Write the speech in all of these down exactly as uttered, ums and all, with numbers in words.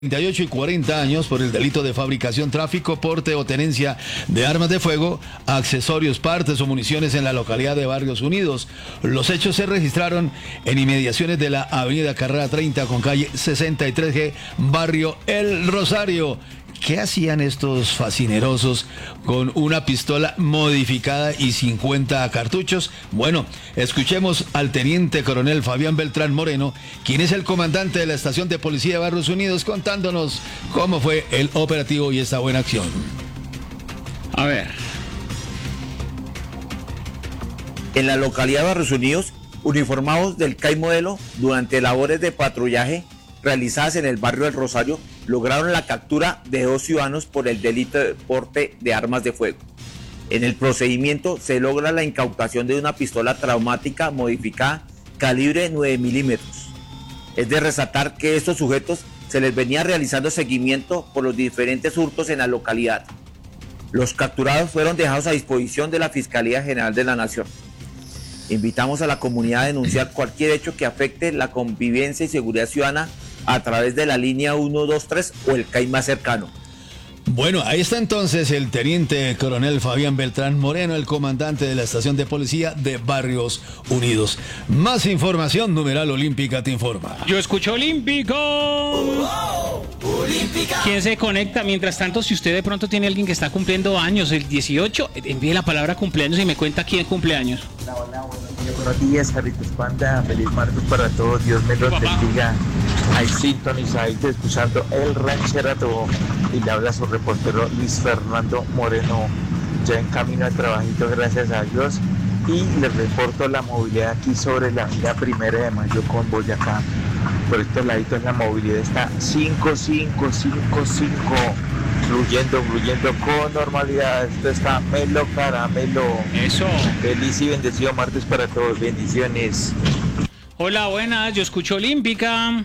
treinta y ocho y cuarenta años por el delito de fabricación, tráfico, porte o tenencia de armas de fuego, accesorios, partes o municiones en la localidad de Barrios Unidos. Los hechos se registraron en inmediaciones de la avenida Carrera treinta con calle sesenta y tres G, barrio El Rosario. ¿Qué hacían estos fascinerosos con una pistola modificada y cincuenta cartuchos? Bueno, escuchemos al teniente coronel Fabián Beltrán Moreno, quien es el comandante de la estación de policía de Barrios Unidos, contándonos cómo fue el operativo y esta buena acción. A ver. En la localidad de Barrios Unidos, uniformados del C A I Modelo, durante labores de patrullaje realizadas en el barrio del Rosario, lograron la captura de dos ciudadanos por el delito de porte de armas de fuego. En el procedimiento se logra la incautación de una pistola traumática modificada calibre nueve milímetros. Es de resaltar que estos sujetos se les venía realizando seguimiento por los diferentes hurtos en la localidad. Los capturados fueron dejados a disposición de la Fiscalía General de la Nación. Invitamos a la comunidad a denunciar cualquier hecho que afecte la convivencia y seguridad ciudadana a través de la línea uno dos tres o el C A I más cercano. Bueno, ahí está entonces el teniente coronel Fabián Beltrán Moreno, el comandante de la estación de policía de Barrios Unidos. Más información, numeral Olímpica te informa. Yo escucho Olímpico. Oh, oh, Olímpica. ¿Quién se conecta? Mientras tanto, si usted de pronto tiene alguien que está cumpliendo años, el dieciocho, envíe la palabra cumpleaños y me cuenta quién cumple años. Hola, hola, buenos días, buenos días, Carlitos Panda, feliz martes para todos, Dios me los bendiga. Hay sintonizados escuchando El Rancherato y le habla su reportero Luis Fernando Moreno, ya en camino al trabajito, gracias a Dios, y les reporto la movilidad aquí sobre la avenida Primera de Mayo con Boyacá. Por estos laditos la movilidad está cinco cinco cinco cinco, fluyendo, fluyendo con normalidad. Esto está melo caramelo. Eso. Feliz y bendecido martes para todos, bendiciones. Hola, buenas, yo escucho Olímpica.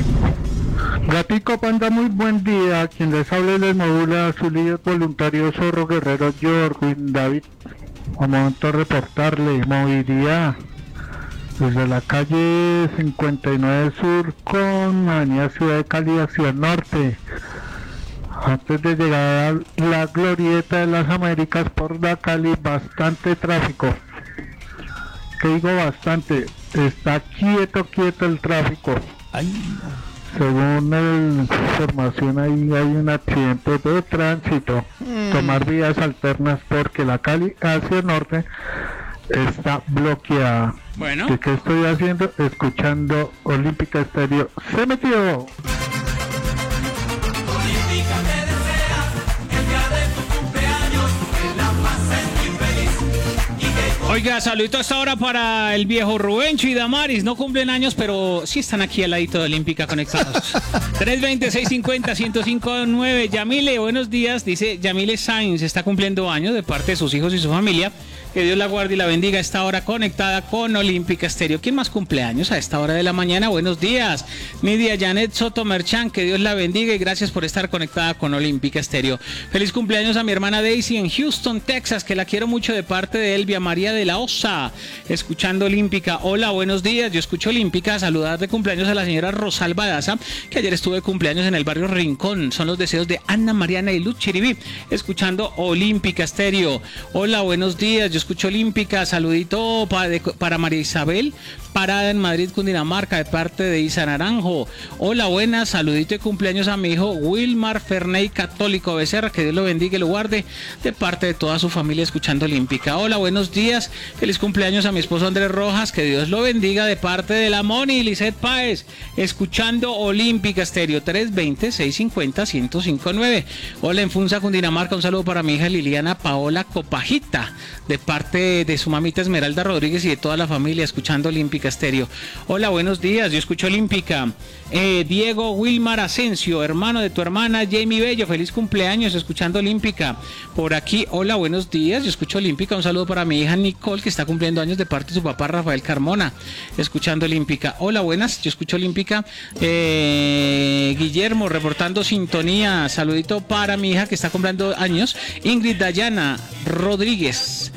Gatico Panda, muy buen día. Quien les habla les modula su líder voluntario Zorro Guerrero Jorwin David. A momento de reportarle movilidad desde la calle cincuenta y nueve Sur con avenida Ciudad de Cali hacia el norte. Antes de llegar a la glorieta de las Américas por la Cali, bastante tráfico. ¿Qué digo bastante? Está quieto, quieto el tráfico. Ay. Según la información, ahí hay un accidente de tránsito. Mm. Tomar vías alternas porque la Cali hacia el norte está bloqueada. Bueno. ¿Qué, qué estoy haciendo? Escuchando Olímpica Estéreo. ¡Se metió! Oiga, saludito hasta ahora para el viejo Rubencho y Damaris. No cumplen años, pero sí están aquí al ladito de Olímpica conectados. tres veinte, seiscientos cincuenta, ciento cinco nueve. Yamile, buenos días. Dice Yamile Sainz, está cumpliendo años de parte de sus hijos y su familia. Que Dios la guarde y la bendiga a esta hora conectada con Olímpica Estéreo. ¿Quién más cumpleaños a esta hora de la mañana? Buenos días. Nidia Janet Soto Merchán, que Dios la bendiga y gracias por estar conectada con Olímpica Estéreo. Feliz cumpleaños a mi hermana Daisy en Houston, Texas, que la quiero mucho de parte de Elvia María de la Osa, escuchando Olímpica. Hola, buenos días. Yo escucho Olímpica. Saludar de cumpleaños a la señora Rosalba Daza, que ayer estuvo de cumpleaños en el barrio Rincón. Son los deseos de Ana Mariana y Luz Chiribí, escuchando Olímpica Estéreo. Hola, buenos días. Yo escucho Olímpica, saludito para, de, para María Isabel, parada en Madrid, Cundinamarca, de parte de Isa Naranjo. Hola, buenas, saludito de cumpleaños a mi hijo Wilmar Ferney Católico Becerra, que Dios lo bendiga y lo guarde, de parte de toda su familia escuchando Olímpica. Hola, buenos días, feliz cumpleaños a mi esposo Andrés Rojas, que Dios lo bendiga, de parte de la Moni Lizeth Páez, escuchando Olímpica Estéreo. Tres veinte, seiscientos cincuenta, ciento cinco nueve. Hola, en Funza, Cundinamarca, un saludo para mi hija Liliana Paola Copajita, de parte de su mamita Esmeralda Rodríguez y de toda la familia escuchando Olímpica Estéreo. Hola, buenos días, yo escucho Olímpica. Eh, Diego Wilmar Asensio, hermano de tu hermana Jamie Bello, feliz cumpleaños, escuchando Olímpica. Por aquí, hola, buenos días, yo escucho Olímpica. Un saludo para mi hija Nicole, que está cumpliendo años, de parte de su papá Rafael Carmona, escuchando Olímpica. Hola, buenas, yo escucho Olímpica. Eh, Guillermo, reportando sintonía. Saludito para mi hija que está cumpliendo años, Ingrid Dayana Rodríguez.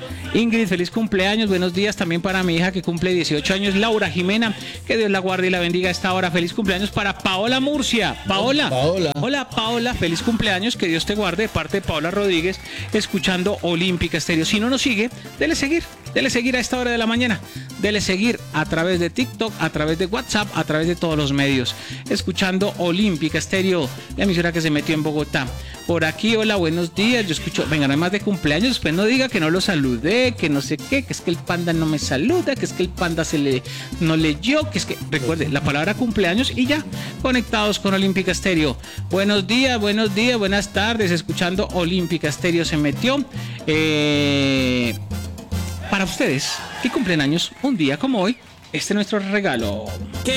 Ingrid, feliz cumpleaños, buenos días también para mi hija que cumple dieciocho años, Laura Jimena, que Dios la guarde y la bendiga a esta hora. Feliz cumpleaños para Paola Murcia. Paola. Paola. Hola Paola, feliz cumpleaños, que Dios te guarde de parte de Paola Rodríguez, escuchando Olímpica Estéreo. Si no nos sigue, dele seguir, dele seguir a esta hora de la mañana, dele seguir a través de TikTok, a través de WhatsApp, a través de todos los medios, escuchando Olímpica Estéreo, la emisora que se metió en Bogotá. Por aquí, hola, buenos días, yo escucho, venga, no hay más de cumpleaños, después no diga que no lo saludé, que no sé qué, que es que el panda no me saluda, que es que el panda se le no leyó, que es que, recuerde, la palabra cumpleaños y ya, conectados con Olímpica Estéreo. Buenos días, buenos días, buenas tardes, escuchando Olímpica Estéreo se metió. Eh, para ustedes, que cumplen años un día como hoy, este es nuestro regalo.